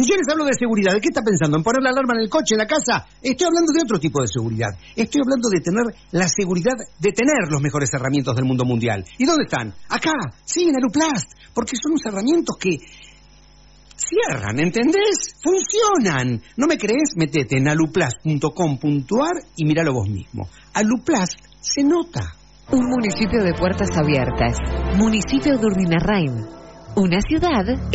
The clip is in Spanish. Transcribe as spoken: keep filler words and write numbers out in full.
Si yo les hablo de seguridad, ¿de qué está pensando? ¿En poner la alarma en el coche, en la casa? Estoy hablando de otro tipo de seguridad. Estoy hablando de tener la seguridad de tener los mejores herramientas del mundo mundial. ¿Y dónde están? Acá, sí, en Aluplast. Porque son unos herramientas que cierran, ¿entendés? Funcionan. ¿No me crees? Metete en aluplast punto com punto ar y míralo vos mismo. Aluplast se nota. Un municipio de puertas abiertas. Municipio de Urdinarrain. Una ciudad